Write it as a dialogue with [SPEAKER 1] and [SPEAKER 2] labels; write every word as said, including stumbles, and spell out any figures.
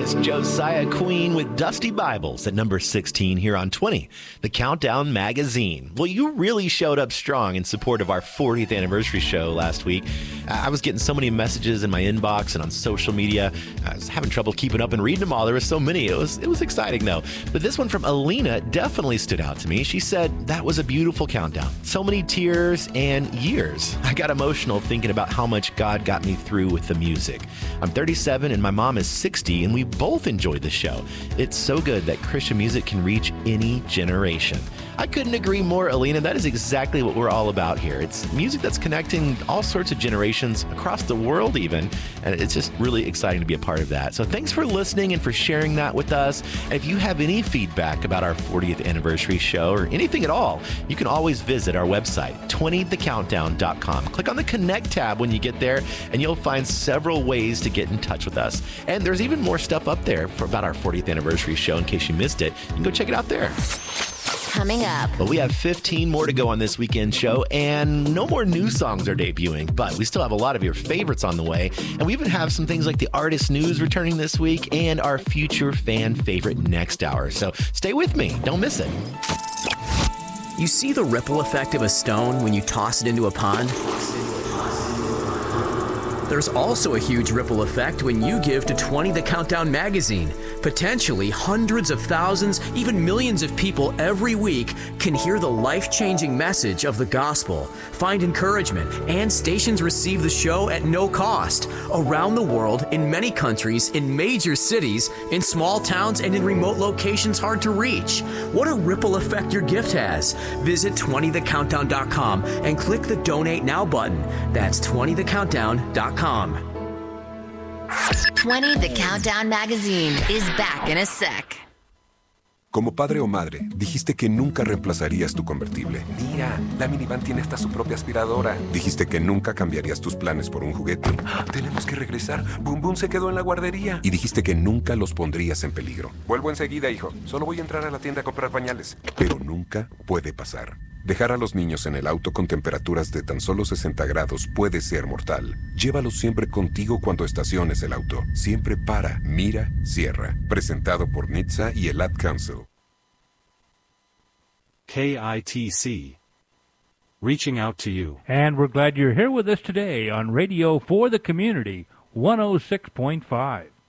[SPEAKER 1] Here's Josiah Queen with Dusty Bibles at number sixteen here on twenty, the Countdown Magazine. Well, you really showed up strong in support of our fortieth anniversary show last week. I was getting so many messages in my inbox and on social media. I was having trouble keeping up and reading them all. There were so many. It was, it was exciting, though. But this one from Alina definitely stood out to me. She said, that was a beautiful countdown. So many tears and years. I got emotional thinking about how much God got me through with the music. I'm thirty-seven and my mom is sixty, and we both enjoyed the show. It's so good that Christian music can reach any generation. I couldn't agree more, Alina. That is exactly what we're all about here. It's music that's connecting all sorts of generations across the world even, and it's just really exciting to be a part of that. So thanks for listening and for sharing that with us. And if you have any feedback about our fortieth anniversary show or anything at all, you can always visit our website, twenty the countdown dot com. Click on the Connect tab when you get there, and you'll find several ways to get in touch with us. And there's even more stuff up there for about our fortieth anniversary show in case you missed it. You can go check it out there.
[SPEAKER 2] Coming up.
[SPEAKER 1] But we have fifteen more to go on this weekend show, and no more new songs are debuting, but we still have a lot of your favorites on the way. And we even have some things like the artist news returning this week and our future fan favorite next hour. So stay with me. Don't miss it.
[SPEAKER 3] You see the ripple effect of a stone when you toss it into a pond? There's also a huge ripple effect when you give to twenty the Countdown magazine. Potentially hundreds of thousands, even millions of people every week can hear the life-changing message of the gospel, find encouragement, and stations receive the show at no cost. Around the world, in many countries, in major cities, in small towns, and in remote locations hard to reach. What a ripple effect your gift has. Visit twenty the countdown dot com and click the Donate Now button. That's twenty the countdown dot com.
[SPEAKER 2] twenty the Countdown Magazine is back in a sec.
[SPEAKER 4] Como padre o madre, dijiste que nunca reemplazarías tu convertible. Mira, la minivan tiene hasta su propia aspiradora. Dijiste que nunca cambiarías tus planes por un juguete. Tenemos que regresar. Boom Boom se quedó en la guardería. Y dijiste que nunca los pondrías en peligro. Vuelvo enseguida, hijo. Solo voy a entrar a la tienda a comprar pañales. Pero nunca puede pasar. Dejar a los niños en el auto con temperaturas de tan solo sesenta grados puede ser mortal. Llévalos siempre contigo cuando estaciones el auto. Siempre para, mira, cierra. Presentado por N H T S A y el Ad Council.
[SPEAKER 5] K I T C. Reaching out to you.
[SPEAKER 6] And we're glad you're here with us today on Radio for the Community, one oh six point five.